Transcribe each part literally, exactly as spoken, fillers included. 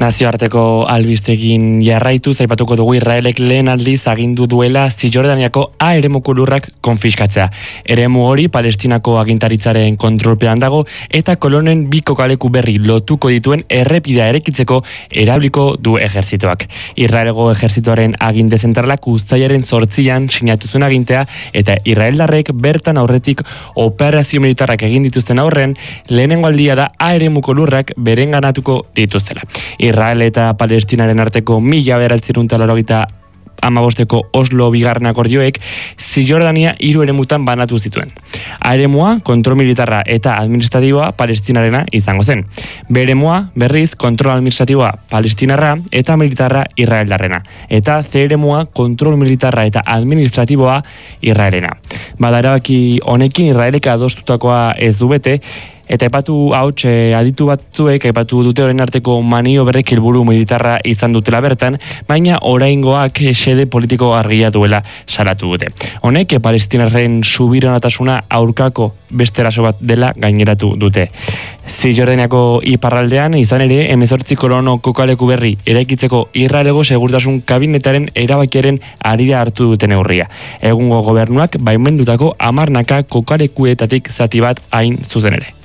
Nazioarteko albistegin jarraituz aipatuko dugu Israelek lehen aldiz agindu duela Zisjordaniako A eremuko lurrak konfiskatzea. Eremu hori Palestinako agintaritzaren kontrolpean dago eta kolonen bi kokaleku berri lotuko dituen errepidea erekitzeko erabiliko du ejerzitoak. Israelgo ejerzitoaren aginte zentralak uztailaren zortzian sinatu zuen agintea eta israeldarrek bertan aurretik operazio militarrak egin dituzten aurren lehenengo aldia da A eremuko lurrak berenganatuko dituztela. Israel eta Palestinaren arteko mila bederatziehun eta laurogeita hamabosteko Oslo bigarren akordioek Zisjordania hiru eremutan banatu zituen. A eremua kontrol militarra eta administratiboa Palestinarena izango zen. B eremua berriz kontrol administratiboa Palestinarra eta militarra Israeldarrena. Eta C eremua kontrol militarra eta administratiboa Israelena. Bada erabaki honekin Israelek adostutakoa ez du bete, eta epatu hauts aditu batzuek epatu dute orain arteko manioberrek helburu militarra izan dutela bertan, baina oraingoak xede politiko argia duela salatu dute. Honek Palestinarren subiranotasuna aurkako beste eraso bat dela gaineratu dute. Zisjordaniako iparraldean izan ere hemezortzi kolono kokaleku berri eraikitzeko Israelgo segurtasun kabinetaren erabakiaren harira hartu duten neurria. Egungo gobernuak baimendutako hamarnaka kokalekuetatik zati bat hain zuzen ere.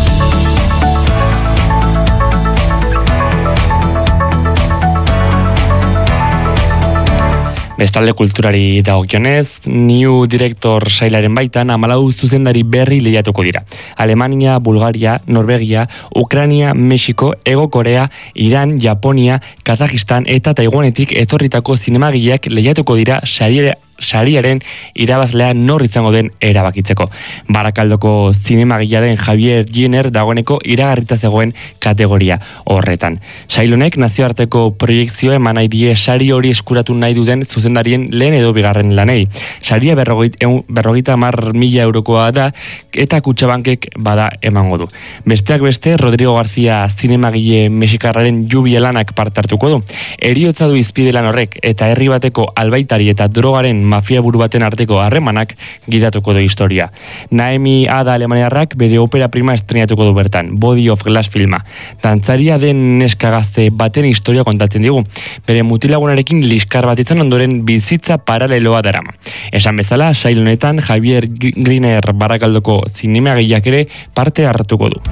Bestalde kulturari dagokionez, New Director sailaren baitan hamalau zuzendari berri lehiatuko dira. Alemania, Bulgaria, Norvegia, Ukraina, Mexiko, Hego Korea, Iran, Japonia, Kazajistan eta Taiwanetik etorritako zinemagileak lehiatuko dira sariare sariaren irabazlea nor izango den erabakitzeko. Barakaldoko zinemagilea den Javier Jenner dagoeneko iragarrita zegoen kategoria horretan. Sailonek nazioarteko proiektzioa eman nahi die sari hori eskuratu nahi duten zuzendarien lehen edo bigarren lanei. Saria berrogeita hamar mila eurokoa da eta Kutxabankek bada emango du. Besteak beste, Rodrigo García zinemagile mexikarraren Lluvia lanak parte hartuko du. Heriotza du izpide lan horrek eta herri bateko albaitari eta drogaren mafia buru baten arteko harremanak gidatuko du historia. Naemi Ada alemaniarrak bere opera prima estrenatuko du bertan, Body of Glass filma. Dantzaria den neska gazte baten historia kontatzen digu. Bere mutilagunarekin liskar bat izan ondoren bizitza paraleloa darama. Esan bezala, sail honetan Javier Griner Barakaldoko zinemagileak ere parte hartuko du.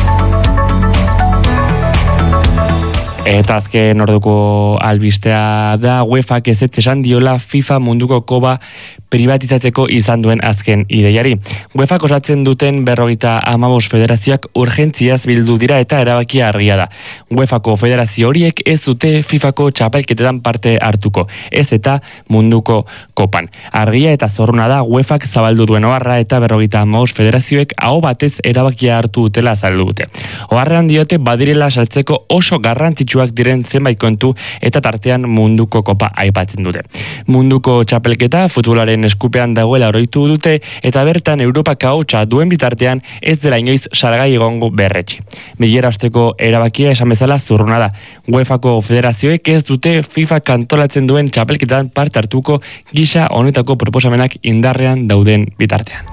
Eta azken orduko albistea da UEFAk ezetz esan diola FIFA munduko koba privatizatzeko izan duen azken ideiari. UEFAk osatzen duten berrogeita hamabost federazioak urgentziaz bildu dira eta erabakia argia da. UEFako federazio horiek ez dute FIFako txapelketetan parte hartuko, ez eta munduko kopan. Argia eta zorruna da UEFak zabaldu duen oharra eta berrogeita hamabost federazioek aho batez erabakia hartu dutela azaldu dute. Oharrean diote badirela saltzeko oso garrantzitsuak diren zenbait kontu eta tartean munduko kopa aipatzen dute. Munduko txapelketa futbolaren eskupean dagoela oroitu dute eta bertan Europak ahotsa duen bitartean ez dela inoiz salgai egongo berretsi. Bilera osteko erabakia esan bezala zurruna da. UEFako federazioek ez dute FIFA kantolatzen duen txapelketan parte hartuko gisa honetako proposamenak indarrean dauden bitartean.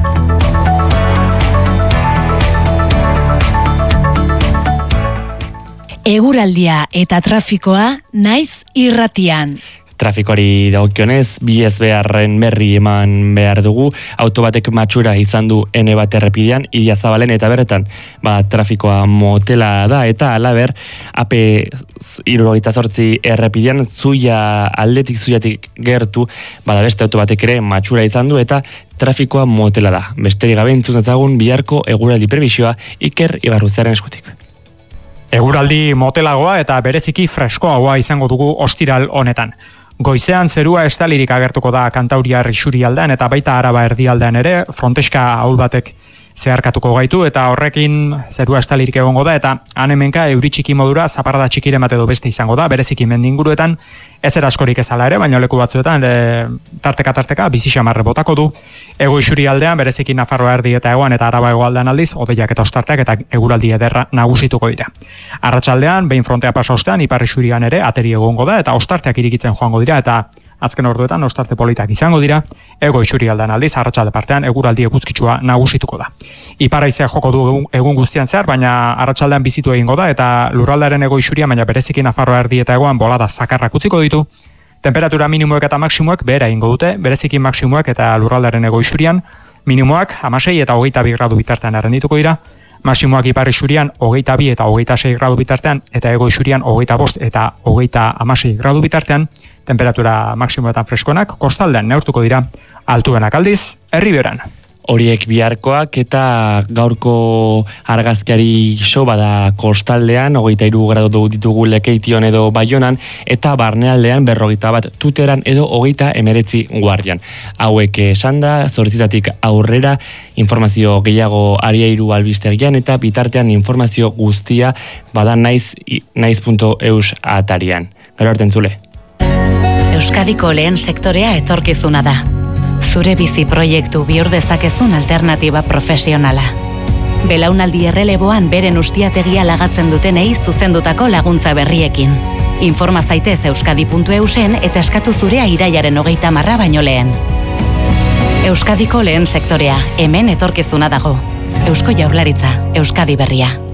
Eguraldia eta trafikoa naiz irratian. Trafikoari dagokionez, bi ez beharren berri eman behar dugu, auto batek matxura izan du ene bat errepidean, Idia Zabalen eta berretan, ba, trafikoa motela da, eta alaber, A P hirurogeita zortzi errepidean, zuia aldetik zuiatik gertu, bada beste auto batek ere matxura izan du, eta trafikoa motela da. Besterik gabe entzun ezagun biharko eguraldi prebisioa Iker Ibarruzaren eskutik. Eguraldi motelagoa eta bereziki freskoagoa izango dugu ostiral honetan. Goizean zerua estalirik agertuko da Kantauriar isurialdean eta baita Araba erdialdean ere, fronteska ahul batek zeharkatuko gaitu eta horrekin zerua estalirik egongo da eta han hemenka euri txiki modura zaparrada txikiren bat edo beste izango da, bereziki mendinguruetan ezer askorik ezala ere, baina leku batzuetan e, tarteka-tarteka bizi xamarre botako du. Ego isurialdean bereziki Nafarroa erdi eta hegoan eta Araba hegoaldean aldiz, hodeiak eta ostarteak eta eguraldi ederra nagusituko dira. Arratsaldean behin frontea pasa ostean ipar isurian ere ateri egongo da eta ostarteak irikitzen joango dira eta azken orduetan ostarte politak izango dira, ego isurialdean aldiz, arratsalde partean eguraldi eguzkitsua nagusituko da. Ipar-haizea joko du egun, egun guztian zehar, baina arratsaldean bizitu egingo da, eta lurraldearen ego isuria, baina bereziki Nafarroa erdi eta egoan bolada zakarrak utziko ditu. Temperatura minimoek eta maksimoek behera egingo dute, bereziki maksimoek eta lurraldearen ego isurian, minimoak hamasei eta hogeita bi gradu bitartean errendituko dira, maksimoak ipar isurian hogeita bi eta hogeita sei gradu bitartean, eta ego isurian hogeita bost eta hogeita hamasei gradu bitartean, temperatura maksimoetan freskoenak, kostaldean neurtuko dira, altuenak aldiz, Erriberan. Horiek biharkoak eta gaurko argazkiari so bada kostaldean, hogeita hiru gradu ditugu Lekeition edo Baionan, eta barnealdean berrogeita bat Tuteran edo hogeita hemeretzi Guardian. Hauek esan da, zortzitatik aurrera, informazio gehiago Ariairu albistegian eta bitartean informazio guztia bada naiz, naiz puntu eus atarian. Gero arte entzule. Euskadiko lehen sektorea etorkizuna da. Zure bizi proiektu bihur dezakezun alternatiba profesionala. Belaunaldi erreleboan beren ustiategia lagatzen dutenei zuzendutako laguntza berriekin. Informa zaitez euskadi puntu eusen eta eskatu zurea irailaren hogeita marra baino lehen. Euskadiko lehen sektorea, hemen etorkizuna dago. Eusko Jaurlaritza, Euskadi berria.